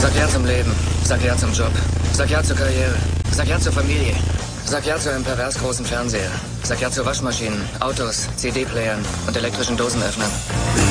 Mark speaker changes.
Speaker 1: Sag ja zum Leben. Sag ja zum Job. Sag ja zur Karriere. Sag ja zur Familie. Sag ja zu einem pervers großen Fernseher. Sag ja zu Waschmaschinen, Autos, CD-Playern und elektrischen Dosenöffnern.